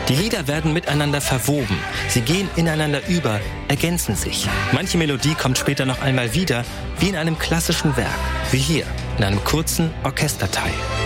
Die Lieder werden miteinander verwoben. Sie gehen ineinander über, ergänzen sich. Manche Melodie kommt später noch einmal wieder, wie in einem klassischen Werk, wie hier, in einem kurzen Orchesterteil.